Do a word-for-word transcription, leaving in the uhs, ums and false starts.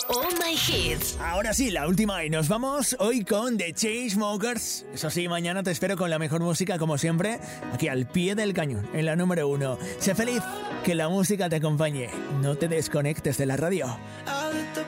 All My Hits. Ahora sí, la última y nos vamos hoy con The Chainsmokers. Eso sí, mañana te espero con la mejor música como siempre, aquí al pie del cañón, en la número uno. Sé feliz, que la música te acompañe. No te desconectes de la radio. I lit the